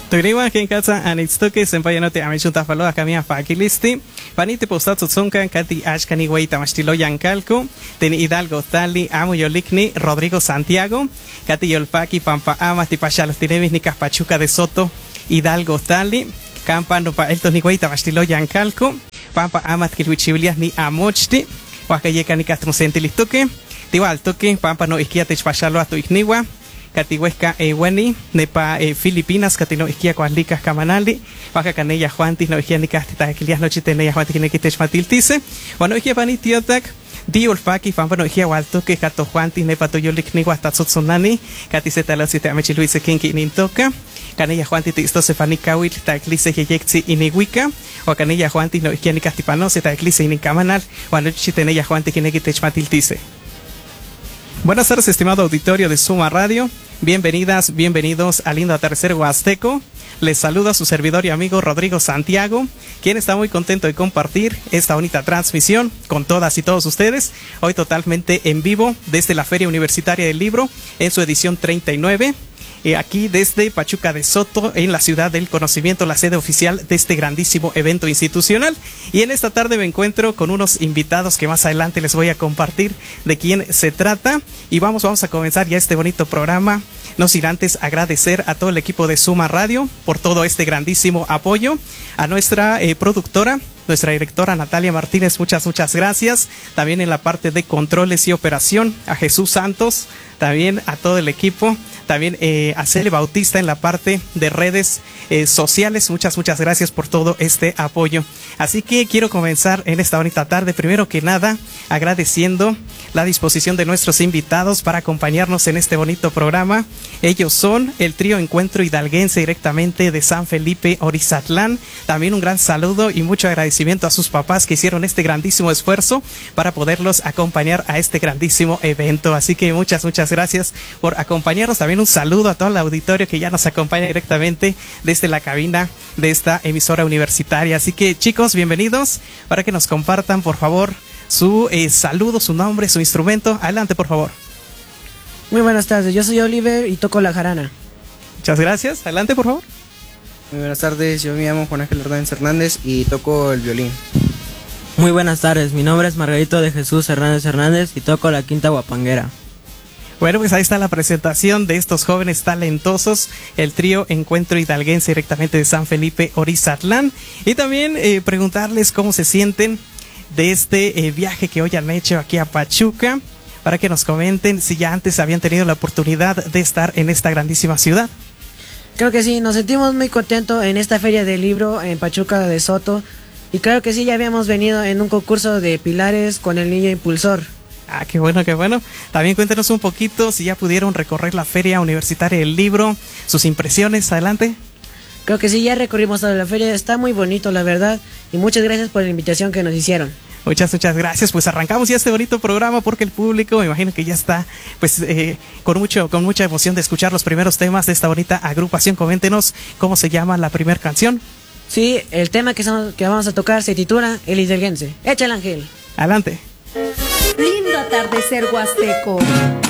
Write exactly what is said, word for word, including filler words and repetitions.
Tugriwa ken katsa anitstoke sempayanote amichunta faloa kamia fakilisti. Panite postat tsunkan kati ashkani weita mastilo yancalco. Ten Hidalgo Tali amo yolikni Rodrigo Santiago. Kati yolpaki pampa ama tipachalo tinevis ni Pachuca de Soto. Hidalgo Tali. Campano pa eltos ni weita mastilo yancalco. Pampa amat kilwichibilias ni amochti. Wakayeka ni castrocentilistoke. Tiwa al toque pampa no isquia techpachalo a tu igniwa. Katihuesca e Weni, Nepa e Filipinas, Catino Isquia Coalicas Camanali, Baja Canella Juantis, no Higiénicas, Titaquilias, Noche Tenella Juantis, Nequitech Matiltice, Bueno Higia Panitiotac, Dio Olfaki, Pampano Higia Walto, que Cato Juantis, Nepa Toyolik Nigua, Tatsutsonani, Caticeta Losite Amechi Luis Kinki Nintoca, Canella Juantis, Tisto Sefanicawit, Taclice Yexi Iniguica, o Canella Juantis, no Higiénicas Tipanose, Taclice Inicamanal, o Noche Tenella Juantis, Nequitech Matiltice. Buenas tardes, estimado auditorio de Suma Radio. Bienvenidas, bienvenidos al lindo atardecer huasteco. Les saluda su servidor y amigo Rodrigo Santiago, quien está muy contento de compartir esta bonita transmisión con todas y todos ustedes. Hoy totalmente en vivo desde la Feria Universitaria del Libro en su edición treinta y nueve. Eh, aquí desde Pachuca de Soto, en la ciudad del conocimiento, la sede oficial de este grandísimo evento institucional. Y en esta tarde me encuentro con unos invitados que más adelante les voy a compartir de quién se trata. Y vamos, vamos a comenzar ya este bonito programa. No sin antes agradecer a todo el equipo de Suma Radio por todo este grandísimo apoyo. A nuestra eh, productora, nuestra directora Natalia Martínez, muchas, muchas gracias. También en la parte de controles y operación, a Jesús Santos, también a todo el equipo. También eh, a Cele Bautista en la parte de redes eh, sociales. Muchas, muchas gracias por todo este apoyo. Así que quiero comenzar en esta bonita tarde, primero que nada, agradeciendo la disposición de nuestros invitados para acompañarnos en este bonito programa. Ellos son el trío Encuentro Hidalguense directamente de San Felipe Orizatlán. También un gran saludo y mucho agradecimiento a sus papás que hicieron este grandísimo esfuerzo para poderlos acompañar a este grandísimo evento. Así que muchas, muchas gracias por acompañarnos. También un saludo a todo el auditorio que ya nos acompaña directamente desde la cabina de esta emisora universitaria. Así que chicos, bienvenidos para que nos compartan por favor su eh, saludo, su nombre, su instrumento. Adelante por favor. Muy buenas tardes, yo soy Oliver y toco la jarana. Muchas gracias, adelante por favor. Muy buenas tardes, yo me llamo Juan Ángel Hernández Hernández y toco el violín. Muy buenas tardes, mi nombre es Margarito de Jesús Hernández Hernández y toco la quinta guapanguera. Bueno, pues ahí está la presentación de estos jóvenes talentosos, el trío Encuentro Hidalguense directamente de San Felipe Orizatlán. Y también eh, preguntarles cómo se sienten de este eh, viaje que hoy han hecho aquí a Pachuca, para que nos comenten si ya antes habían tenido la oportunidad de estar en esta grandísima ciudad. Creo que sí, nos sentimos muy contentos en esta Feria del Libro en Pachuca de Soto. Y creo que sí, ya habíamos venido en un concurso de pilares con el niño impulsor. Ah, qué bueno, qué bueno. También cuéntenos un poquito si ya pudieron recorrer la Feria Universitaria del Libro, sus impresiones, adelante. Creo que sí, ya recorrimos toda la feria, está muy bonito la verdad, y muchas gracias por la invitación que nos hicieron. Muchas, muchas gracias. Pues arrancamos ya este bonito programa porque el público, me imagino que ya está pues eh, con mucho, con mucha emoción de escuchar los primeros temas de esta bonita agrupación. Coméntenos cómo se llama la primera canción. Sí, el tema que, son, que vamos a tocar se titula El Hidalguense. Échale, Ángel. Adelante. Lindo atardecer huasteco.